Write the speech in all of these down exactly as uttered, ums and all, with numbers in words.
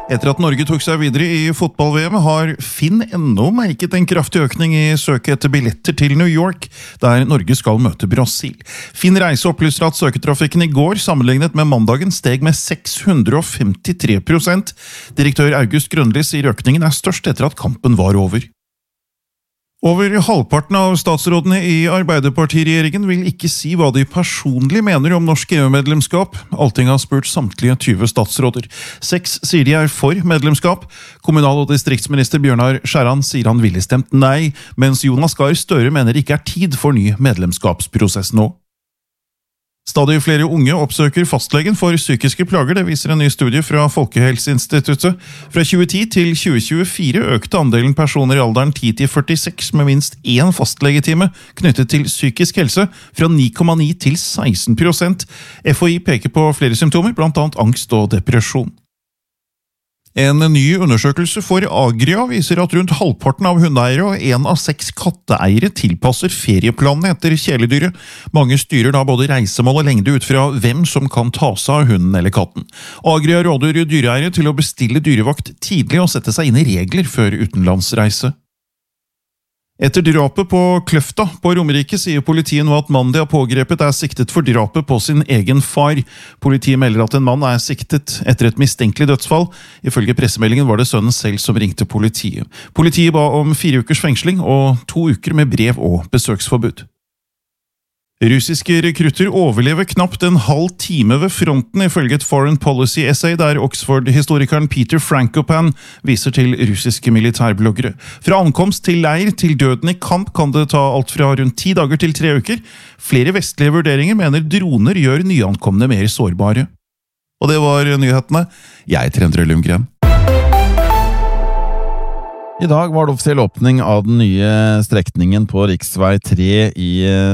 Etter at Norge tok seg videre i fotball-V M har Finn ennå merket en kraftig økning i søket etter billetter til New York, der Norge skal møte Brasil. Finn Reise opplyser at søketrafikken i går, sammenlignet med mandagen, steg med seks hundre femtitre prosent. Direktør August Grønli sier økningen er størst etter at kampen var over. Over halvparten av statsrådene i Arbeiderpartiregjeringen vil ikke si hva de personlig mener om norsk E U-medlemskap. Alting har spurt samtlige tyve statsråder. Seks sier de er for medlemskap. Kommunal- og distriktsminister Bjørnar Skjæran sier han ville stemt nei, mens Jonas Gahr Støre mener det ikke er tid for ny medlemskapsprosess nå. Stadig flere unge oppsøker fastlegen for psykiske plager, det viser en ny studie fra Folkehelseinstituttet. Fra tjueti til tjue tjuefire økte andelen personer i alderen ti til førtiseks med minst én fastlegetime knyttet til psykisk helse, fra ni komma ni til seksten prosent. F H I peker på flere symptomer, blant annet angst og depresjon. En ny undersøkelse for Agria viser at rundt halvparten av hundeeiere og en av seks katteeiere tilpasser ferieplanene etter kjæledyret. Mange styrer da både reisemål og lengde ut fra hvem som kan ta seg av hunden eller katten. Agria råder dyreeiere til å bestille dyrevakt tidlig og sette seg inn i regler før utenlandsreise. Etter drapet på Kløfta på Romerike sier politiet nå at mannen de har pågrepet er siktet for drapet på sin egen far. Politiet melder at en mann er siktet etter et mistenkelig dødsfall. Ifølge pressemeldingen var det sønnen selv som ringte politiet. Politiet ba om fire ukers fengsling og to uker med brev og besøksforbud. Russiske rekrutter overlever knapt en halv time ved fronten, ifølge et Foreign Policy Essay der Oxford-historikeren Peter Frankopan viser til russiske militærbloggere. Fra ankomst til leir til døden i kamp kan det ta alt fra rundt ti dager til tre uker. Flere vestlige vurderinger mener droner gjør nyankomne mer sårbare. Og det var nyhetene. Jeg heter Endre Lundgren. I dag var det offisiell åpning av den nye strekningen på riksvei tre i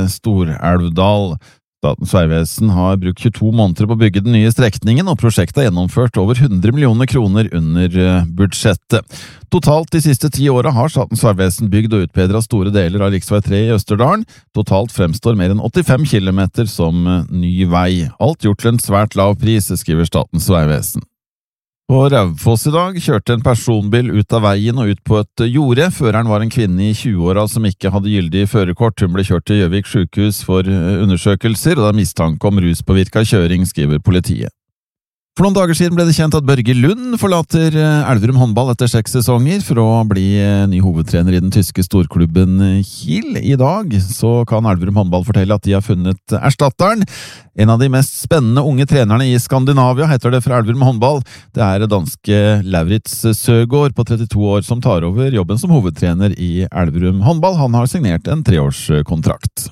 Stor-Elvdal. Statens vegvesen har brukt tjueto måneder på å bygge den nye strekningen, og prosjektet er gjennomført over hundre millioner kroner under budsjettet. Totalt de siste ti årene har Statens vegvesen bygd og utbedret store deler av riksvei tre i Østerdalen. Totalt fremstår mer enn åttifem kilometer som ny vei. Alt gjort til en svært lav pris, skriver Statens vegvesen. På Raufoss i dag kjørte en personbil ut av veien og ut på et jorde. Føreren var en kvinne i tjueåra som ikke hadde gyldig førerkort. Hun ble kjørt til Gjøvik sykehus for undersøkelser, og det er mistanke om ruspåvirket kjøring, skriver politiet. For noen dager siden ble det kjent at Børge Lund forlater Elverum håndball etter seks sesonger for å bli ny hovedtrener i den tyske storklubben Kiel. I dag så kan Elverum håndball fortelle at de har funnet erstatteren. En av de mest spennende unge trenerne i Skandinavia, heter det fra Elverum håndball. Det er danske Lauritz Søgaard på trettito år som tar over jobben som hovedtrener i Elverum håndball. Han har signert en treårskontrakt.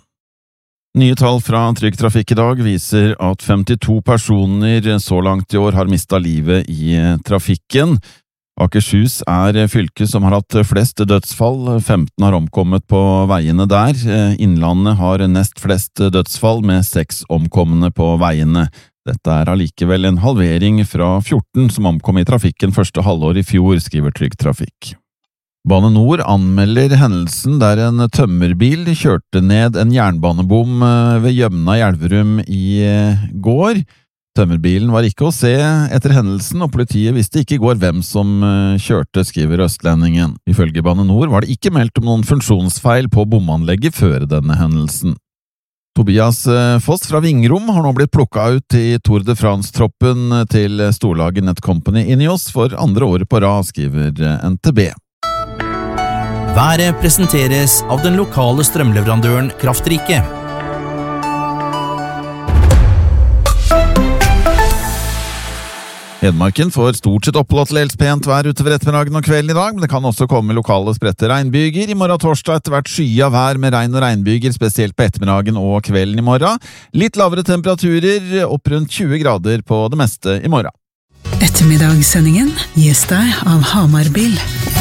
Nye tall fra Trygg Trafikk i dag viser at femtito personer så langt i år har mistet livet i trafikken. Akershus er fylket som har hatt flest dødsfall, femten har omkommet på veiene der. Innlandet har nest flest dødsfall med seks omkomne på veiene. Dette er allikevel en halvering fra fjorten som omkom i trafikken første halvår i fjor, skriver Trygg Trafikk. Bane Nor anmelder hendelsen der en tømmerbil kjørte ned en jernbanebom ved Gjømna i Elverum i går. Tømmerbilen var ikke å se etter hendelsen, og politiet visste ikke i går hvem som kjørte, skriver Østlendingen. Ifølge Bane Nor var det ikke meldt om noen funksjonsfeil på bomanlegget før denne hendelsen. Tobias Foss fra Vingrom har nå blitt plukket ut i Tour de France-troppen til storlaget Netcompany Ineos for andre året på rad, skriver N T B. Været presenteres av den lokale strømleverandøren Kraftrike. Hedmarken får stort sett oppholdt til pent vær utover ettermiddagen og kvelden i dag, men det kan også komme lokale spredte regnbyger. I morgen torsdag etter hvert skyet vær med regn og regnbyger, spesielt på ettermiddagen og kvelden i morgen. Litt lavere temperaturer, opp rundt tjue grader på det meste i morgen. Ettermiddagssendingen gis deg av Hamar Bil.